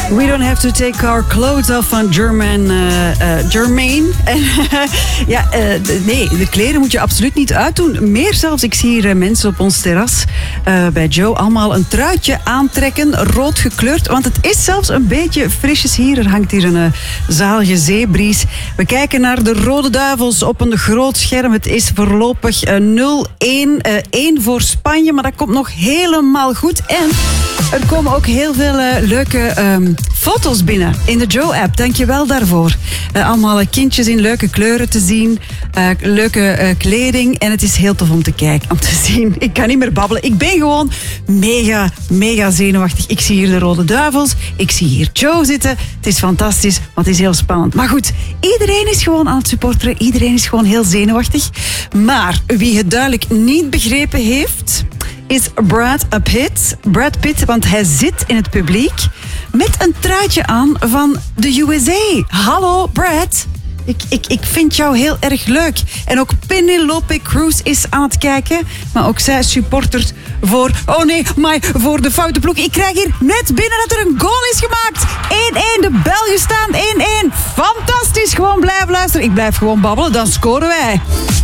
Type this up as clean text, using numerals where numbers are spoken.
We don't have to take our clothes off van Jermaine. Nee, de kleren moet je absoluut niet uitdoen. Meer zelfs, ik zie hier mensen op ons terras bij Joe allemaal een truitje aantrekken, rood gekleurd. Want het is zelfs een beetje frisjes hier. Er hangt hier een zalige zeebries. We kijken naar de Rode Duivels op een groot scherm. Het is voorlopig 0-1. 1 voor Spanje, maar dat komt nog helemaal goed. En er komen ook heel veel leuke foto's binnen in de Joe-app. Dank je wel daarvoor. Allemaal kindjes in leuke kleuren te zien. Leuke kleding. En het is heel tof om te kijken, om te zien. Ik kan niet meer babbelen. Ik ben gewoon mega zenuwachtig. Ik zie hier de Rode Duivels. Ik zie hier Joe zitten. Het is fantastisch, want het is heel spannend. Maar goed, iedereen is gewoon aan het supporteren. Iedereen is gewoon heel zenuwachtig. Maar wie het duidelijk niet begrepen heeft, is Brad Pitt, want hij zit in het publiek met een truitje aan van de USA. Hallo, Brad. Ik vind jou heel erg leuk. En ook Penelope Cruz is aan het kijken. Maar ook zij supportert voor voor de foute ploeg. Ik krijg hier net binnen dat er een goal is gemaakt. 1-1, de Belgen staan 1-1. Fantastisch, gewoon blijven luisteren. Ik blijf gewoon babbelen, dan scoren wij.